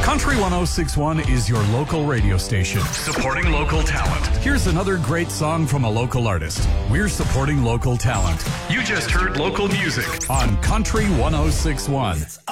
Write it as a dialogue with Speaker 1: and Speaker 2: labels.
Speaker 1: Country 1061 is your local radio station, supporting local talent. Here's another great song from a local artist. We're supporting local talent. You just heard local music on Country 1061.